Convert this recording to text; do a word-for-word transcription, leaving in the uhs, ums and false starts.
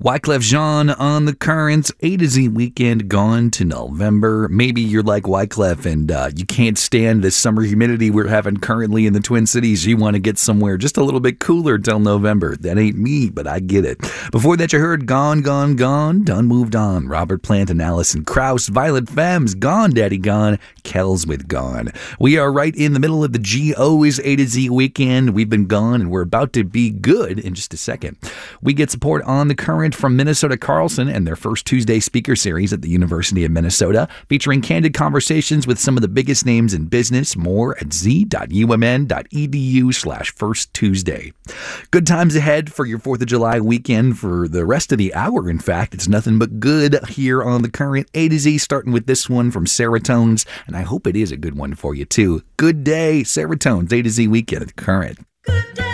Wyclef Jean on the Currents, A to Z weekend gone to November. Maybe you're like Wyclef and uh, you can't stand this summer humidity we're having currently in the Twin Cities. You want to get somewhere just a little bit cooler till November. That ain't me, but I get it. Before that, you heard Gone, Gone, Gone, Done Moved On, Robert Plant and Alison Krauss, Violet Femmes, Gone Daddy Gone, Kells with Gone. We are right in the middle of the G O's A to Z weekend. We've been gone and we're about to be good in just a second. We get support on the Current from Minnesota Carlson and their first Tuesday speaker series at the University of Minnesota, featuring candid conversations with some of the biggest names in business. More at z.umn.edu slash first Tuesday. Good times ahead for your fourth of July weekend. For the rest of the hour, in fact, it's nothing but good here on the Current A to Z, starting with this one from Seratones, and I hope it is a good one for you too. Good day, Seratones, A to Z weekend at the Current. Good day.